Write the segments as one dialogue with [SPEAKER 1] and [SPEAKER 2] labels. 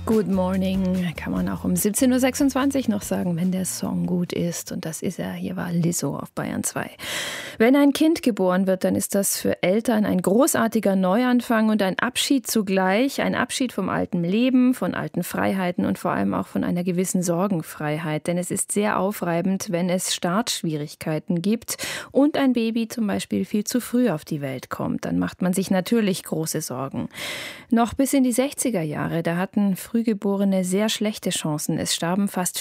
[SPEAKER 1] Good Morning kann man auch um 17.26 Uhr noch sagen, wenn der Song gut ist. Und das ist er. Hier war Lizzo auf Bayern 2. Wenn ein Kind geboren wird, dann ist das für Eltern ein großartiger Neuanfang und ein Abschied zugleich. Ein Abschied vom alten Leben, von alten Freiheiten und vor allem auch von einer gewissen Sorgenfreiheit. Denn es ist sehr aufreibend, wenn es Startschwierigkeiten gibt und ein Baby zum Beispiel viel zu früh auf die Welt kommt. Dann macht man sich natürlich große Sorgen. Noch bis in die 60er Jahre, da hatten Frühgeborene sehr schlechte Chancen. Es starben fast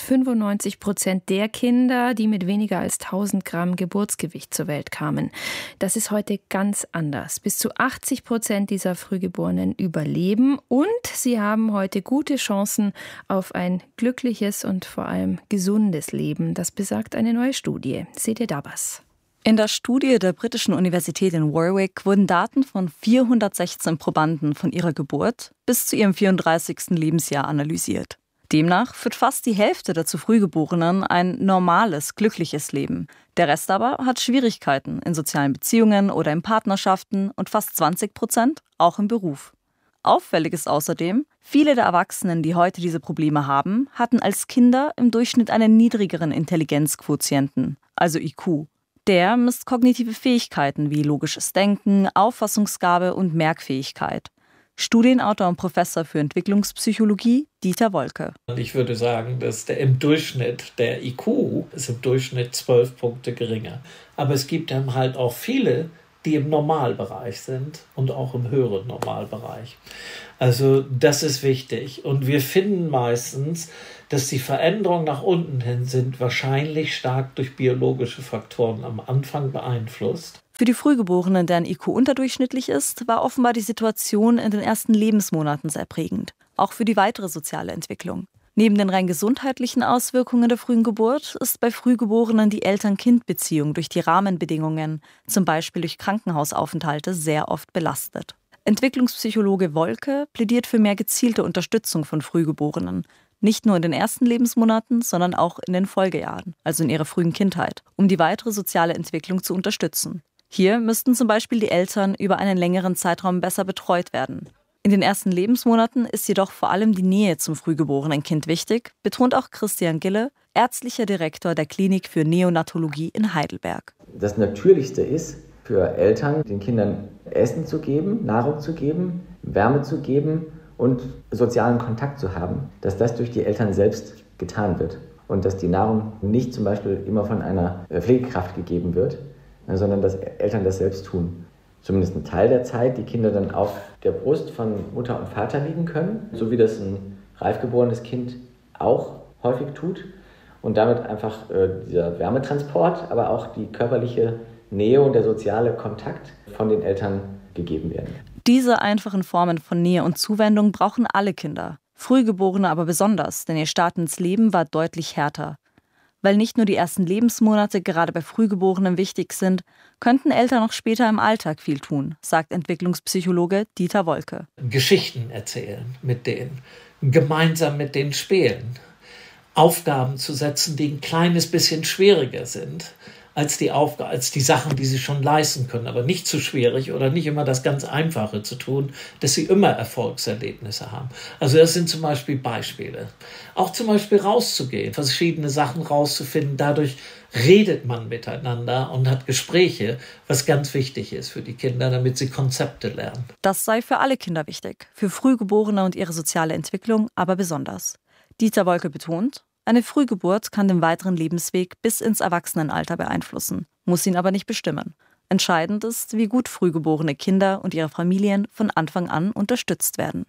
[SPEAKER 1] 95% der Kinder, die mit weniger als 1000 Gramm Geburtsgewicht zur Welt kamen. Das ist heute ganz anders. Bis zu 80% dieser Frühgeborenen überleben und sie haben heute gute Chancen auf ein glückliches und vor allem gesundes Leben. Das besagt eine neue Studie. Seht ihr da was?
[SPEAKER 2] In der Studie der britischen Universität in Warwick wurden Daten von 416 Probanden von ihrer Geburt bis zu ihrem 34. Lebensjahr analysiert. Demnach führt fast die Hälfte der zu Frühgeborenen ein normales, glückliches Leben. Der Rest aber hat Schwierigkeiten in sozialen Beziehungen oder in Partnerschaften und fast 20% auch im Beruf. Auffällig ist außerdem, viele der Erwachsenen, die heute diese Probleme haben, hatten als Kinder im Durchschnitt einen niedrigeren Intelligenzquotienten, also IQ. Der misst kognitive Fähigkeiten wie logisches Denken, Auffassungsgabe und Merkfähigkeit. Studienautor und Professor für Entwicklungspsychologie Dieter Wolke.
[SPEAKER 3] Ich würde sagen, dass der IQ ist im Durchschnitt 12 Punkte geringer. Aber es gibt dann halt auch viele, die im Normalbereich sind und auch im höheren Normalbereich. Also das ist wichtig. Und wir finden meistens, dass die Veränderungen nach unten hin sind wahrscheinlich stark durch biologische Faktoren am Anfang beeinflusst.
[SPEAKER 2] Für die Frühgeborenen, deren IQ unterdurchschnittlich ist, war offenbar die Situation in den ersten Lebensmonaten sehr prägend. Auch für die weitere soziale Entwicklung. Neben den rein gesundheitlichen Auswirkungen der frühen Geburt ist bei Frühgeborenen die Eltern-Kind-Beziehung durch die Rahmenbedingungen, zum Beispiel durch Krankenhausaufenthalte, sehr oft belastet. Entwicklungspsychologe Wolke plädiert für mehr gezielte Unterstützung von Frühgeborenen. Nicht nur in den ersten Lebensmonaten, sondern auch in den Folgejahren, also in ihrer frühen Kindheit, um die weitere soziale Entwicklung zu unterstützen. Hier müssten zum Beispiel die Eltern über einen längeren Zeitraum besser betreut werden. In den ersten Lebensmonaten ist jedoch vor allem die Nähe zum frühgeborenen Kind wichtig, betont auch Christian Gille, ärztlicher Direktor der Klinik für Neonatologie in Heidelberg.
[SPEAKER 4] Das Natürlichste ist, für Eltern den Kindern Essen zu geben, Nahrung zu geben, Wärme zu geben und sozialen Kontakt zu haben, dass das durch die Eltern selbst getan wird und dass die Nahrung nicht zum Beispiel immer von einer Pflegekraft gegeben wird, sondern dass Eltern das selbst tun. Zumindest einen Teil der Zeit die Kinder dann auf der Brust von Mutter und Vater liegen können, so wie das ein reif geborenes Kind auch häufig tut und damit einfach dieser Wärmetransport, aber auch die körperliche Nähe und der soziale Kontakt von den Eltern gegeben werden.
[SPEAKER 2] Diese einfachen Formen von Nähe und Zuwendung brauchen alle Kinder, Frühgeborene aber besonders, denn ihr Start ins Leben war deutlich härter. Weil nicht nur die ersten Lebensmonate gerade bei Frühgeborenen wichtig sind, könnten Eltern auch später im Alltag viel tun, sagt Entwicklungspsychologe Dieter Wolke.
[SPEAKER 3] Geschichten erzählen mit denen, gemeinsam mit denen spielen, Aufgaben zu setzen, die ein kleines bisschen schwieriger sind als die Sachen, die sie schon leisten können, aber nicht zu schwierig oder nicht immer das ganz Einfache zu tun, dass sie immer Erfolgserlebnisse haben. Also das sind zum Beispiel Beispiele. Auch zum Beispiel rauszugehen, verschiedene Sachen rauszufinden, dadurch redet man miteinander und hat Gespräche, was ganz wichtig ist für die Kinder, damit sie Konzepte lernen.
[SPEAKER 2] Das sei für alle Kinder wichtig, für Frühgeborene und ihre soziale Entwicklung aber besonders. Dieter Wolke betont, eine Frühgeburt kann den weiteren Lebensweg bis ins Erwachsenenalter beeinflussen, muss ihn aber nicht bestimmen. Entscheidend ist, wie gut frühgeborene Kinder und ihre Familien von Anfang an unterstützt werden.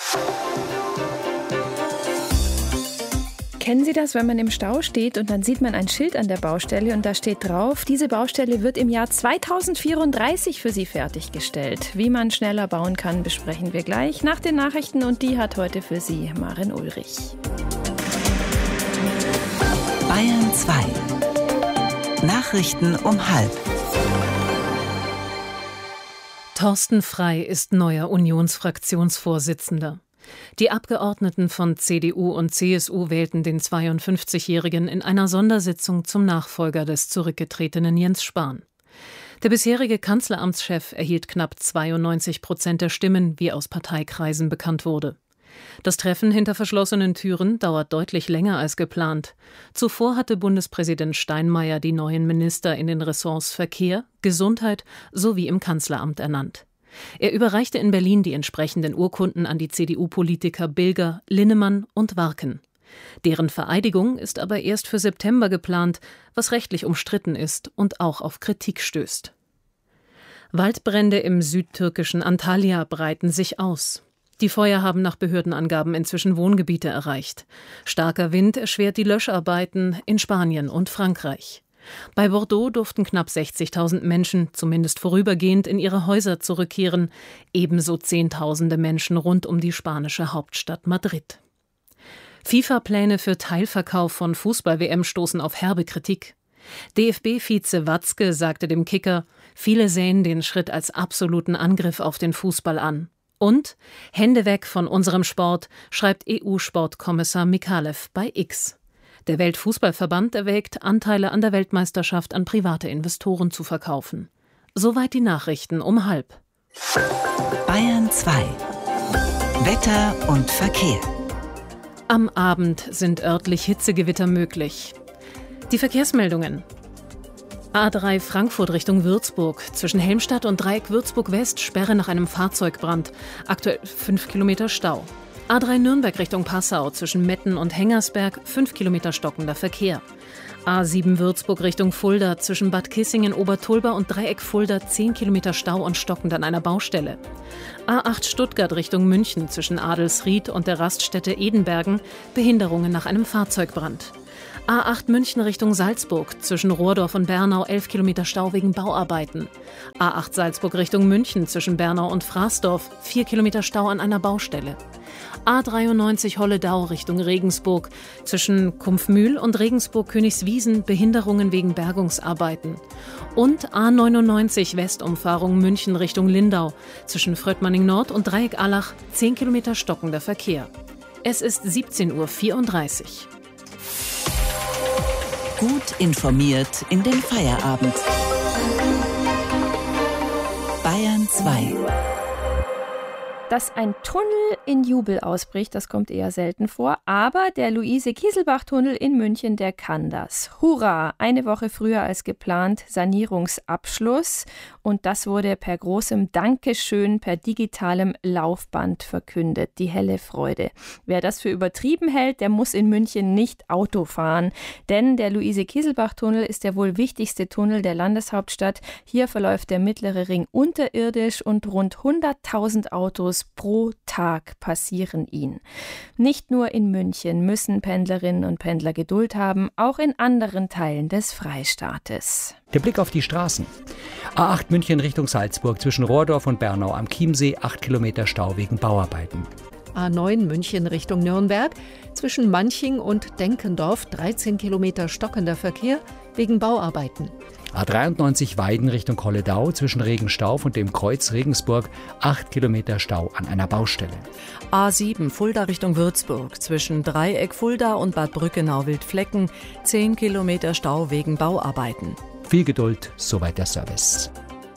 [SPEAKER 1] Kennen Sie das, wenn man im Stau steht und dann sieht man ein Schild an der Baustelle und da steht drauf, diese Baustelle wird im Jahr 2034 für Sie fertiggestellt. Wie man schneller bauen kann, besprechen wir gleich nach den Nachrichten und die hat heute für Sie Maren Ulrich.
[SPEAKER 5] Bayern 2. Nachrichten um 12:30.
[SPEAKER 6] Thorsten Frey ist neuer Unionsfraktionsvorsitzender. Die Abgeordneten von CDU und CSU wählten den 52-Jährigen in einer Sondersitzung zum Nachfolger des zurückgetretenen Jens Spahn. Der bisherige Kanzleramtschef erhielt knapp 92% der Stimmen, wie aus Parteikreisen bekannt wurde. Das Treffen hinter verschlossenen Türen dauert deutlich länger als geplant. Zuvor hatte Bundespräsident Steinmeier die neuen Minister in den Ressorts Verkehr, Gesundheit sowie im Kanzleramt ernannt. Er überreichte in Berlin die entsprechenden Urkunden an die CDU-Politiker Bilger, Linnemann und Warken. Deren Vereidigung ist aber erst für September geplant, was rechtlich umstritten ist und auch auf Kritik stößt. Waldbrände im südtürkischen Antalya breiten sich aus. Die Feuer haben nach Behördenangaben inzwischen Wohngebiete erreicht. Starker Wind erschwert die Löscharbeiten in Spanien und Frankreich. Bei Bordeaux durften knapp 60.000 Menschen, zumindest vorübergehend, in ihre Häuser zurückkehren, ebenso Zehntausende Menschen rund um die spanische Hauptstadt Madrid. FIFA-Pläne für Teilverkauf von Fußball-WM stoßen auf herbe Kritik. DFB-Vize Watzke sagte dem Kicker, viele sehen den Schritt als absoluten Angriff auf den Fußball an. Und Hände weg von unserem Sport, schreibt EU-Sportkommissar Mikalev bei X. Der Weltfußballverband erwägt, Anteile an der Weltmeisterschaft an private Investoren zu verkaufen. Soweit die Nachrichten um 12:30.
[SPEAKER 5] Bayern 2. Wetter und Verkehr.
[SPEAKER 6] Am Abend sind örtlich Hitzegewitter möglich. Die Verkehrsmeldungen. A3 Frankfurt Richtung Würzburg. Zwischen Helmstadt und Dreieck Würzburg West Sperre nach einem Fahrzeugbrand. Aktuell 5 Kilometer Stau. A3 Nürnberg Richtung Passau. Zwischen Metten und Hengersberg 5 Kilometer stockender Verkehr. A7 Würzburg Richtung Fulda. Zwischen Bad Kissingen, Obertulba und Dreieck Fulda 10 Kilometer Stau und stockend an einer Baustelle. A8 Stuttgart Richtung München. Zwischen Adelsried und der Raststätte Edenbergen Behinderungen nach einem Fahrzeugbrand. A8 München Richtung Salzburg, zwischen Rohrdorf und Bernau 11 Kilometer Stau wegen Bauarbeiten. A8 Salzburg Richtung München, zwischen Bernau und Fraßdorf 4 Kilometer Stau an einer Baustelle. A93 Holledau Richtung Regensburg, zwischen Kumpfmühl und Regensburg-Königswiesen Behinderungen wegen Bergungsarbeiten. Und A99 Westumfahrung München Richtung Lindau, zwischen Fröttmanning Nord und Dreieck Allach 10 Kilometer stockender Verkehr. Es ist 17:34 Uhr.
[SPEAKER 5] Gut informiert in den Feierabend. Bayern 2.
[SPEAKER 1] Dass ein Tunnel in Jubel ausbricht, das kommt eher selten vor. Aber der Luise-Kieselbach-Tunnel in München, der kann das. Hurra! Eine Woche früher als geplant, Sanierungsabschluss. Und das wurde per großem Dankeschön per digitalem Laufband verkündet. Die helle Freude. Wer das für übertrieben hält, der muss in München nicht Auto fahren. Denn der Luise-Kieselbach-Tunnel ist der wohl wichtigste Tunnel der Landeshauptstadt. Hier verläuft der mittlere Ring unterirdisch und rund 100.000 Autos pro Tag passieren ihn. Nicht nur in München müssen Pendlerinnen und Pendler Geduld haben, auch in anderen Teilen des Freistaates.
[SPEAKER 7] Der Blick auf die Straßen. A8 München Richtung Salzburg zwischen Rohrdorf und Bernau am Chiemsee 8 Kilometer Stau wegen Bauarbeiten.
[SPEAKER 8] A9 München Richtung Nürnberg zwischen Manching und Denkendorf 13 Kilometer stockender Verkehr wegen Bauarbeiten.
[SPEAKER 7] A93 Weiden Richtung Holledau zwischen Regenstauf und dem Kreuz Regensburg 8 Kilometer Stau an einer Baustelle.
[SPEAKER 9] A7 Fulda Richtung Würzburg zwischen Dreieck Fulda und Bad Brückenau-Wildflecken 10 Kilometer Stau wegen Bauarbeiten.
[SPEAKER 7] Viel Geduld, soweit der Service.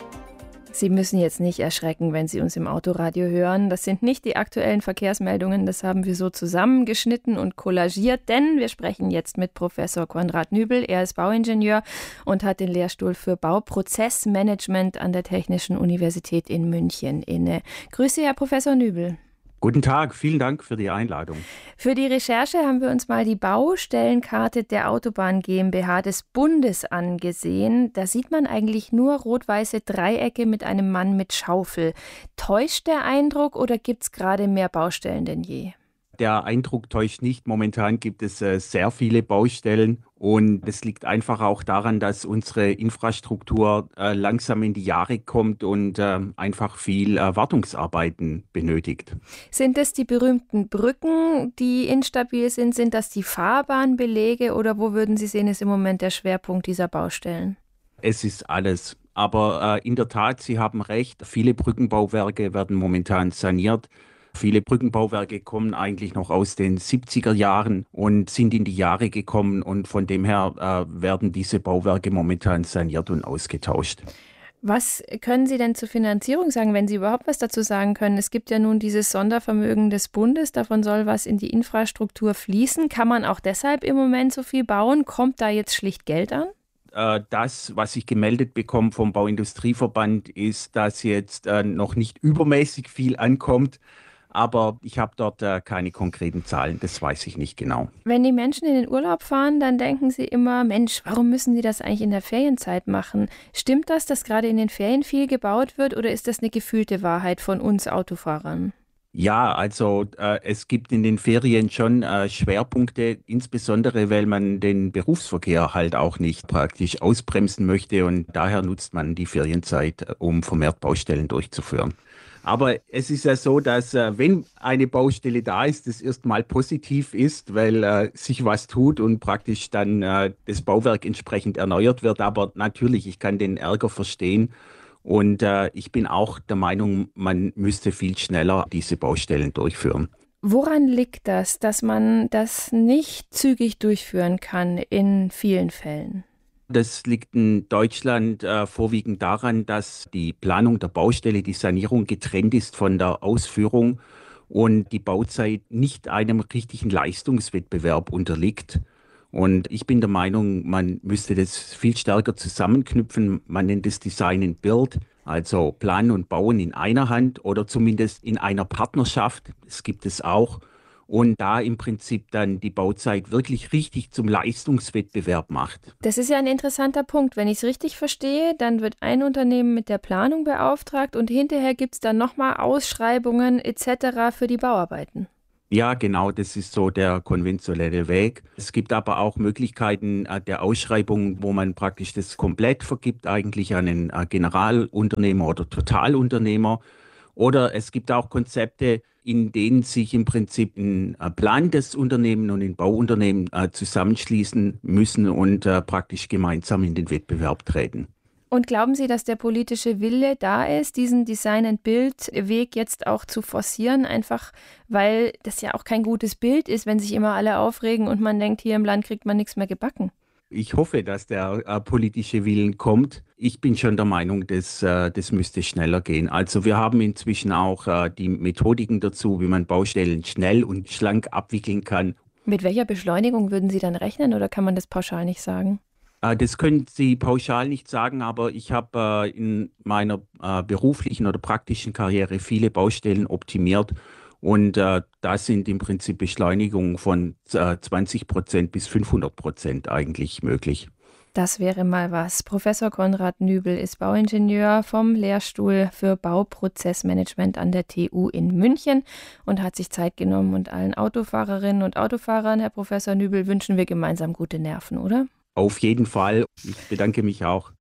[SPEAKER 1] Sie müssen jetzt nicht erschrecken, wenn Sie uns im Autoradio hören. Das sind nicht die aktuellen Verkehrsmeldungen, das haben wir so zusammengeschnitten und kollagiert, denn wir sprechen jetzt mit Professor Konrad Nübel. Er ist Bauingenieur und hat den Lehrstuhl für Bauprozessmanagement an der Technischen Universität in München inne. Grüße, Herr Professor Nübel.
[SPEAKER 10] Guten Tag, vielen Dank für die Einladung.
[SPEAKER 1] Für die Recherche haben wir uns mal die Baustellenkarte der Autobahn GmbH des Bundes angesehen. Da sieht man eigentlich nur rot-weiße Dreiecke mit einem Mann mit Schaufel. Täuscht der Eindruck oder gibt es gerade mehr Baustellen denn je?
[SPEAKER 10] Der Eindruck täuscht nicht. Momentan gibt es sehr viele Baustellen und es liegt einfach auch daran, dass unsere Infrastruktur langsam in die Jahre kommt und einfach viel Wartungsarbeiten benötigt.
[SPEAKER 1] Sind es die berühmten Brücken, die instabil sind? Sind das die Fahrbahnbelege oder wo würden Sie sehen, ist im Moment der Schwerpunkt dieser Baustellen?
[SPEAKER 10] Es ist alles. Aber in der Tat, Sie haben recht, viele Brückenbauwerke werden momentan saniert. Viele Brückenbauwerke kommen eigentlich noch aus den 70er Jahren und sind in die Jahre gekommen und von dem her werden diese Bauwerke momentan saniert und ausgetauscht.
[SPEAKER 1] Was können Sie denn zur Finanzierung sagen, wenn Sie überhaupt was dazu sagen können? Es gibt ja nun dieses Sondervermögen des Bundes, davon soll was in die Infrastruktur fließen. Kann man auch deshalb im Moment so viel bauen? Kommt da jetzt schlicht Geld an?
[SPEAKER 10] Das, was ich gemeldet bekomme vom Bauindustrieverband, ist, dass jetzt noch nicht übermäßig viel ankommt. Aber ich habe dort keine konkreten Zahlen, das weiß ich nicht genau.
[SPEAKER 1] Wenn die Menschen in den Urlaub fahren, dann denken sie immer, Mensch, warum müssen die das eigentlich in der Ferienzeit machen? Stimmt das, dass gerade in den Ferien viel gebaut wird, oder ist das eine gefühlte Wahrheit von uns Autofahrern?
[SPEAKER 10] Ja, also es gibt in den Ferien schon Schwerpunkte, insbesondere weil man den Berufsverkehr halt auch nicht praktisch ausbremsen möchte und daher nutzt man die Ferienzeit, um vermehrt Baustellen durchzuführen. Aber es ist ja so, dass wenn eine Baustelle da ist, das erstmal positiv ist, weil sich was tut und praktisch dann das Bauwerk entsprechend erneuert wird. Aber natürlich, ich kann den Ärger verstehen und ich bin auch der Meinung, man müsste viel schneller diese Baustellen durchführen.
[SPEAKER 1] Woran liegt das, dass man das nicht zügig durchführen kann in vielen Fällen?
[SPEAKER 10] Das liegt in Deutschland vorwiegend daran, dass die Planung der Baustelle, die Sanierung getrennt ist von der Ausführung und die Bauzeit nicht einem richtigen Leistungswettbewerb unterliegt. Und ich bin der Meinung, man müsste das viel stärker zusammenknüpfen. Man nennt es Design and Build, also Planen und Bauen in einer Hand oder zumindest in einer Partnerschaft. Das gibt es auch. Und da im Prinzip dann die Bauzeit wirklich richtig zum Leistungswettbewerb macht.
[SPEAKER 1] Das ist ja ein interessanter Punkt. Wenn ich es richtig verstehe, dann wird ein Unternehmen mit der Planung beauftragt und hinterher gibt es dann nochmal Ausschreibungen etc. für die Bauarbeiten.
[SPEAKER 10] Ja, genau, das ist so der konventionelle Weg. Es gibt aber auch Möglichkeiten der Ausschreibung, wo man praktisch das komplett vergibt, eigentlich an einen Generalunternehmer oder Totalunternehmer. Oder es gibt auch Konzepte, in denen sich im Prinzip ein planendes Unternehmen und ein Bauunternehmen zusammenschließen müssen und praktisch gemeinsam in den Wettbewerb treten.
[SPEAKER 1] Und glauben Sie, dass der politische Wille da ist, diesen Design-and-Build-Weg jetzt auch zu forcieren, einfach weil das ja auch kein gutes Bild ist, wenn sich immer alle aufregen und man denkt, hier im Land kriegt man nichts mehr gebacken?
[SPEAKER 10] Ich hoffe, dass der politische Willen kommt. Ich bin schon der Meinung, das müsste schneller gehen. Also wir haben inzwischen auch die Methodiken dazu, wie man Baustellen schnell und schlank abwickeln kann.
[SPEAKER 1] Mit welcher Beschleunigung würden Sie dann rechnen oder kann man das pauschal nicht sagen?
[SPEAKER 10] Das können Sie pauschal nicht sagen, aber ich habe in meiner beruflichen oder praktischen Karriere viele Baustellen optimiert. Und da sind im Prinzip Beschleunigungen von 20% bis 500% eigentlich möglich.
[SPEAKER 1] Das wäre mal was. Professor Konrad Nübel ist Bauingenieur vom Lehrstuhl für Bauprozessmanagement an der TU in München und hat sich Zeit genommen. Und allen Autofahrerinnen und Autofahrern, Herr Professor Nübel, wünschen wir gemeinsam gute Nerven, oder?
[SPEAKER 10] Auf jeden Fall. Ich bedanke mich auch.